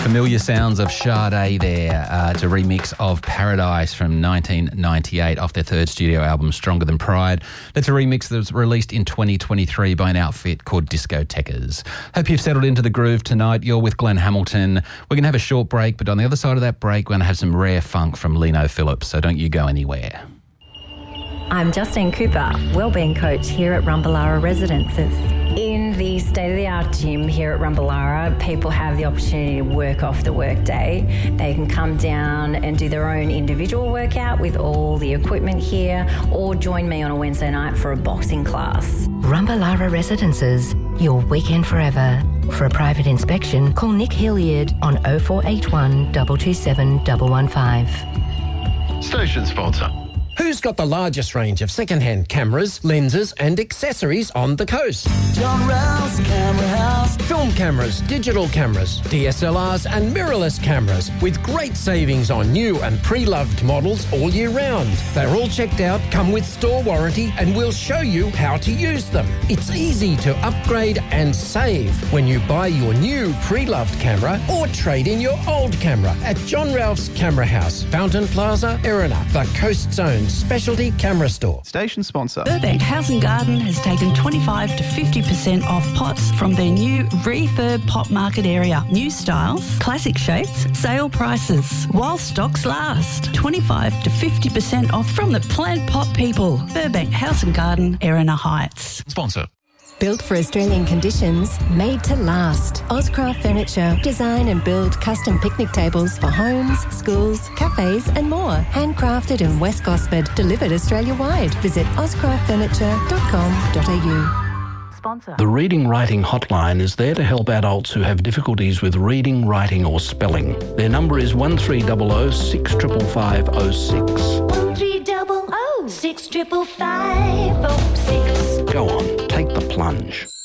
Familiar sounds of Sade there. It's a remix of Paradise from 1998 off their third studio album, Stronger Than Pride. That's a remix that was released in 2023 by an outfit called Discotekers. Hope you've settled into the groove tonight. You're with Glenn Hamilton. We're going to have a short break, but on the other side of that break, we're going to have some rare funk from Lino Phillips, so don't you go anywhere. I'm Justine Cooper, wellbeing coach here at Rumballara Residences. In the state-of-the-art gym here at Rumballara, people have the opportunity to work off the workday. They can come down and do their own individual workout with all the equipment here, or join me on a Wednesday night for a boxing class. Rumballara Residences, your weekend forever. For a private inspection, call Nick Hilliard on 0481 227 115. Station sponsor. Who's got the largest range of second-hand cameras, lenses and accessories on the coast? John Rouse Camera House. Film cameras, digital cameras, DSLRs and mirrorless cameras with great savings on new and pre-loved models all year round. They're all checked out, come with store warranty and we'll show you how to use them. It's easy to upgrade and save when you buy your new pre-loved camera or trade in your old camera at John Ralph's Camera House, Fountain Plaza, Erina, the Coast Zone specialty camera store. Station sponsor. Burbank House and Garden has taken 25 to 50% off pots from their new refurb pot market area. New styles, classic shapes, sale prices. While stocks last. 25 to 50% off from the plant pot people. Burbank House and Garden, Erina Heights. Sponsor. Built for Australian conditions, made to last. Ozcraft Furniture. Design and build custom picnic tables for homes, schools, cafes and more. Handcrafted in West Gosford. Delivered Australia-wide. Visit ozcraftfurniture.com.au. Sponsor. The Reading Writing Hotline is there to help adults who have difficulties with reading, writing or spelling. Their number is 1300 65506. 1300 65506. Go on, take the plunge.